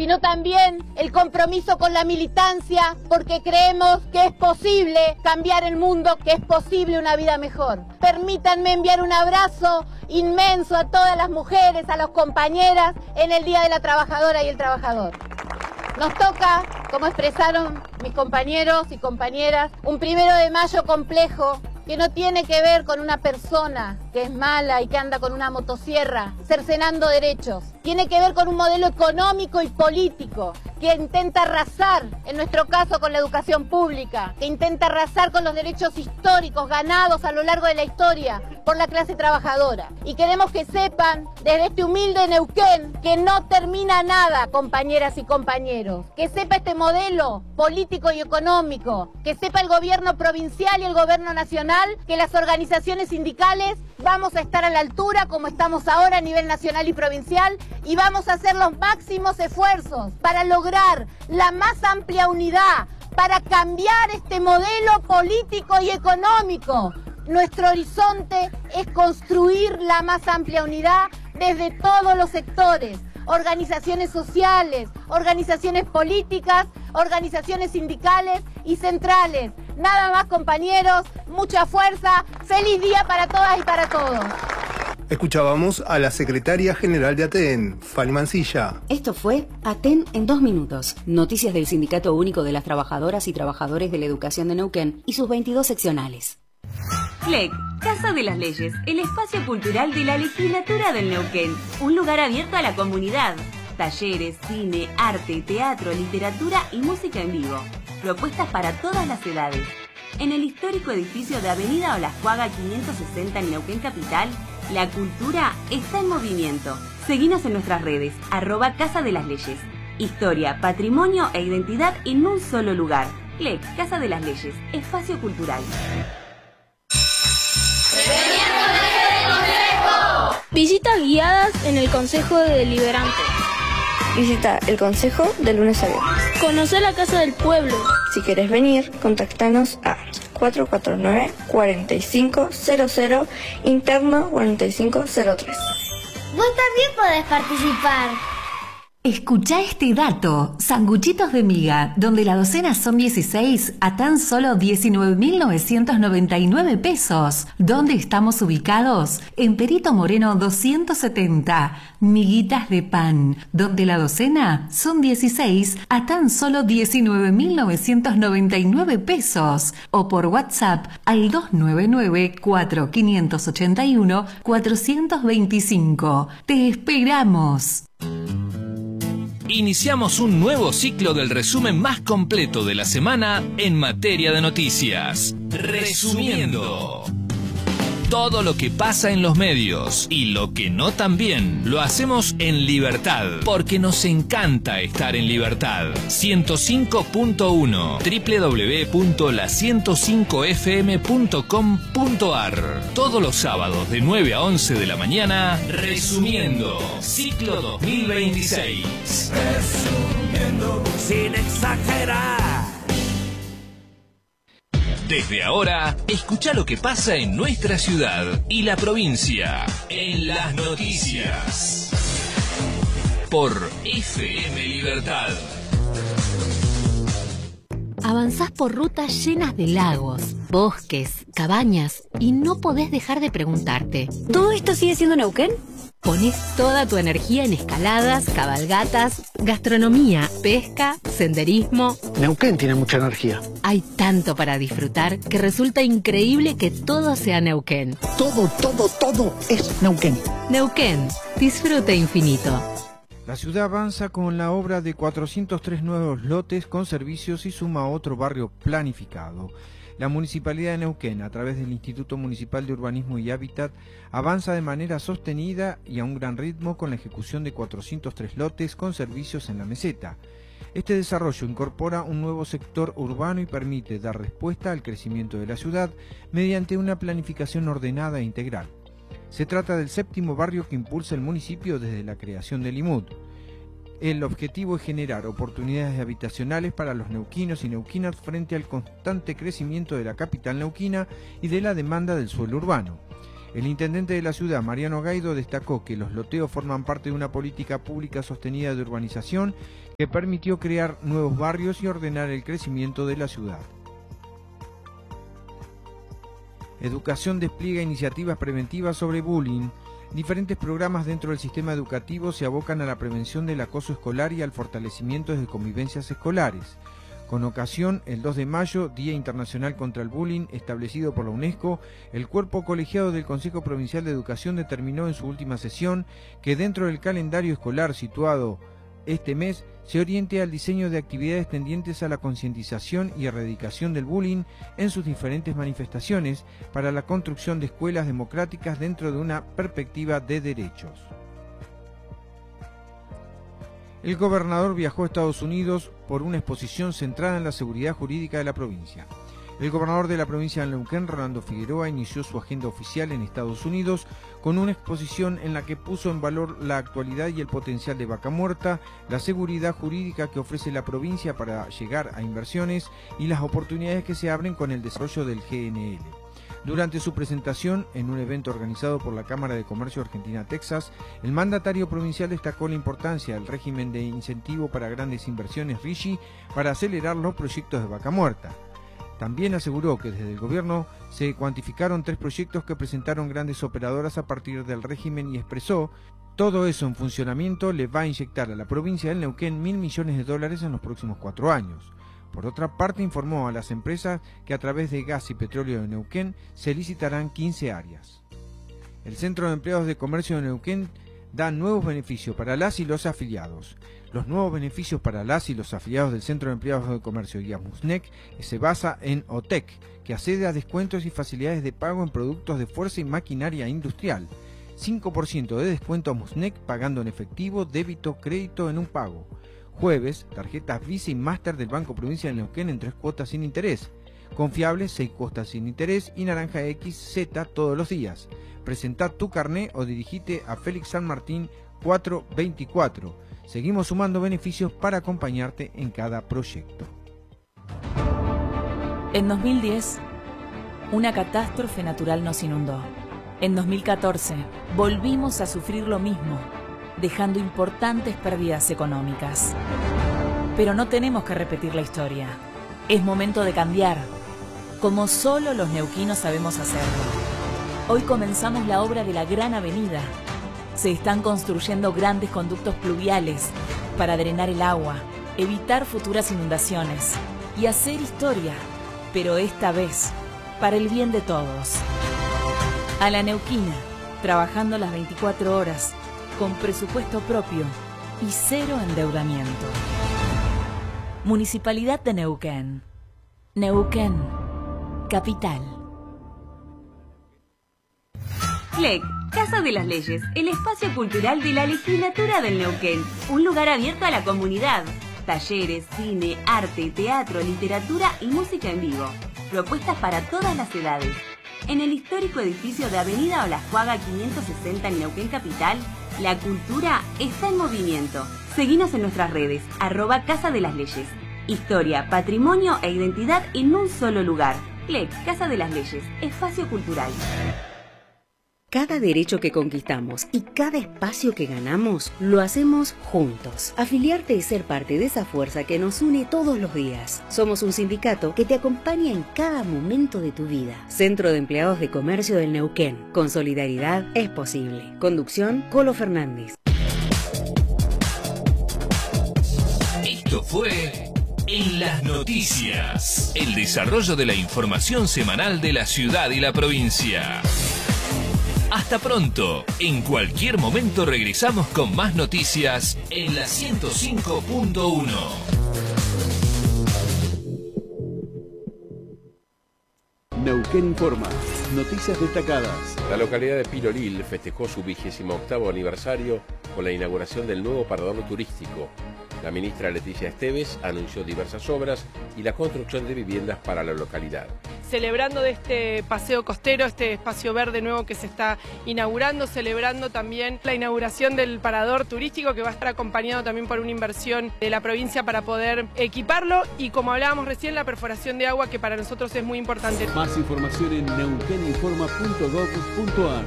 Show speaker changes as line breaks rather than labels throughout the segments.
sino también el compromiso con la militancia, porque creemos que es posible cambiar el mundo, que es posible una vida mejor. Permítanme enviar un abrazo inmenso a todas las mujeres, a las compañeras en el Día de la Trabajadora y el Trabajador. Nos toca, como expresaron mis compañeros y compañeras, un 1 de mayo complejo, que no tiene que ver con una persona que es mala y que anda con una motosierra cercenando derechos. Tiene que ver con un modelo económico y político que intenta arrasar, en nuestro caso con la educación pública, que intenta arrasar con los derechos históricos ganados a lo largo de la historia por la clase trabajadora. Y queremos que sepan, desde este humilde Neuquén, que no termina nada, compañeras y compañeros. Que sepa este modelo político y económico, que sepa el gobierno provincial y el gobierno nacional, que las organizaciones sindicales vamos a estar a la altura como estamos ahora a nivel nacional y provincial, y vamos a hacer los máximos esfuerzos para lograr la más amplia unidad, para cambiar este modelo político y económico. Nuestro horizonte es construir la más amplia unidad desde todos los sectores, organizaciones sociales, organizaciones políticas, organizaciones sindicales y centrales. Nada más, compañeros, mucha fuerza, feliz día para todas y para todos.
Escuchábamos a la secretaria general de ATEN, Fanny Mancilla.
Esto fue ATEN en 2 minutos. Noticias del Sindicato Único de las Trabajadoras y Trabajadores de la Educación de Neuquén y sus 22 seccionales.
CLEC, Casa de las Leyes, el espacio cultural de la legislatura del Neuquén. Un lugar abierto a la comunidad. Talleres, cine, arte, teatro, literatura y música en vivo. Propuestas para todas las edades. En el histórico edificio de Avenida Olascuaga 560 en Neuquén Capital, la cultura está en movimiento. Seguinos en nuestras redes, @Casa de las Leyes. Historia, patrimonio e identidad en un solo lugar. CLEC, Casa de las Leyes, espacio cultural.
Visitas guiadas en el Consejo Deliberante.
Visita el Consejo de lunes a viernes.
Conocer la Casa del Pueblo.
Si querés venir, contactanos a 449-4500, interno 4503.
Vos también podés participar.
Escuchá este dato. Sanguchitos de miga, donde la docena son 16 a tan solo 19.999 pesos. ¿Dónde estamos ubicados? En Perito Moreno 270. Miguitas de pan, donde la docena son 16 a tan solo 19.999 pesos. O por WhatsApp al 299-4581-425. ¡Te esperamos!
Iniciamos un nuevo ciclo del resumen más completo de la semana en materia de noticias. Resumiendo. Todo lo que pasa en los medios y lo que no también lo hacemos en libertad, porque nos encanta estar en libertad. 105.1 www.la105fm.com.ar. Todos los sábados de 9 a 11 de la mañana, Resumiendo, ciclo 2026.
Resumiendo sin exagerar.
Desde ahora, escucha lo que pasa en nuestra ciudad y la provincia en las noticias. Por FM Libertad.
Avanzás por rutas llenas de lagos, bosques, cabañas y no podés dejar de preguntarte:
¿todo esto sigue siendo Neuquén?
Pones toda tu energía en escaladas, cabalgatas, gastronomía, pesca, senderismo.
Neuquén tiene mucha energía.
Hay tanto para disfrutar que resulta increíble que todo sea Neuquén.
Todo es Neuquén.
Neuquén, disfrute infinito.
La ciudad avanza con la obra de 403 nuevos lotes con servicios y suma a otro barrio planificado. La Municipalidad de Neuquén, a través del Instituto Municipal de Urbanismo y Hábitat, avanza de manera sostenida y a un gran ritmo con la ejecución de 403 lotes con servicios en la meseta. Este desarrollo incorpora un nuevo sector urbano y permite dar respuesta al crecimiento de la ciudad mediante una planificación ordenada e integral. Se trata del 7º barrio que impulsa el municipio desde la creación del IMUD. El objetivo es generar oportunidades habitacionales para los neuquinos y neuquinas frente al constante crecimiento de la capital neuquina y de la demanda del suelo urbano. El intendente de la ciudad, Mariano Gaido, destacó que los loteos forman parte de una política pública sostenida de urbanización que permitió crear nuevos barrios y ordenar el crecimiento de la ciudad. Educación despliega iniciativas preventivas sobre bullying. Diferentes programas dentro del sistema educativo se abocan a la prevención del acoso escolar y al fortalecimiento de convivencias escolares. Con ocasión, el 2 de mayo, Día Internacional contra el Bullying, establecido por la UNESCO, el cuerpo colegiado del Consejo Provincial de Educación determinó en su última sesión que dentro del calendario escolar situado este mes se oriente al diseño de actividades tendientes a la concientización y erradicación del bullying en sus diferentes manifestaciones para la construcción de escuelas democráticas dentro de una perspectiva de derechos. El gobernador viajó a Estados Unidos por una exposición centrada en la seguridad jurídica de la provincia. El gobernador de la provincia de Neuquén, Rolando Figueroa, inició su agenda oficial en Estados Unidos con una exposición en la que puso en valor la actualidad y el potencial de Vaca Muerta, la seguridad jurídica que ofrece la provincia para llegar a inversiones y las oportunidades que se abren con el desarrollo del GNL. Durante su presentación, en un evento organizado por la Cámara de Comercio Argentina-Texas, el mandatario provincial destacó la importancia del régimen de incentivo para grandes inversiones RIGI para acelerar los proyectos de Vaca Muerta. También aseguró que desde el gobierno se cuantificaron 3 proyectos que presentaron grandes operadoras a partir del régimen y expresó: todo eso en funcionamiento le va a inyectar a la provincia del Neuquén $1.000 millones en los próximos 4 años. Por otra parte, informó a las empresas que a través de Gas y Petróleo de Neuquén se licitarán 15 áreas. El Centro de Empleados de Comercio de Neuquén da nuevos beneficios para las y los afiliados. Los nuevos beneficios para las y los afiliados del Centro de Empleados de Comercio y Amusnec se basa en OTEC, que accede a descuentos y facilidades de pago en productos de fuerza y maquinaria industrial. 5% de descuento a Amusnec pagando en efectivo, débito, crédito en un pago. Jueves, tarjetas Visa y Master del Banco Provincia de Neuquén en 3 cuotas sin interés. Confiables, 6 cuotas sin interés y Naranja XZ todos los días. Presentá tu carné o dirigite a Félix San Martín 424. Seguimos sumando beneficios para acompañarte en cada proyecto.
En 2010, una catástrofe natural nos inundó. En 2014, volvimos a sufrir lo mismo, dejando importantes pérdidas económicas. Pero no tenemos que repetir la historia. Es momento de cambiar, como solo los neuquinos sabemos hacerlo. Hoy comenzamos la obra de la Gran Avenida. Se están construyendo grandes conductos pluviales para drenar el agua, evitar futuras inundaciones y hacer historia, pero esta vez para el bien de todos. A la neuquina, trabajando las 24 horas, con presupuesto propio y 0 endeudamiento. Municipalidad de Neuquén. Neuquén, capital.
CLEC, Casa de las Leyes, el espacio cultural de la legislatura del Neuquén. Un lugar abierto a la comunidad. Talleres, cine, arte, teatro, literatura y música en vivo. Propuestas para todas las edades. En el histórico edificio de Avenida Olajuaga 560 en Neuquén Capital, la cultura está en movimiento. Seguinos en nuestras redes, @Casa de las Leyes. Historia, patrimonio e identidad en un solo lugar. CLEC, Casa de las Leyes, espacio cultural.
Cada derecho que conquistamos y cada espacio que ganamos, lo hacemos juntos. Afiliarte y ser parte de esa fuerza que nos une todos los días. Somos un sindicato que te acompaña en cada momento de tu vida. Centro de Empleados de Comercio del Neuquén. Con solidaridad es posible. Conducción, Colo Fernández.
Esto fue En las Noticias, el desarrollo de la información semanal de la ciudad y la provincia. Hasta pronto. En cualquier momento regresamos con más noticias en la 105.1.
Neuquén Informa. Noticias destacadas.
La localidad de Pilolil festejó su 28º aniversario con la inauguración del nuevo parador turístico. La ministra Leticia Esteves anunció diversas obras y la construcción de viviendas para la localidad.
Celebrando de este paseo costero, este espacio verde nuevo que se está inaugurando, celebrando también la inauguración del parador turístico que va a estar acompañado también por una inversión de la provincia para poder equiparlo y, como hablábamos recién, la perforación de agua que para nosotros es muy importante.
Más información en neuqueninforma.gov.ar.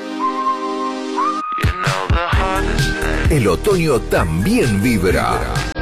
El otoño también vibra.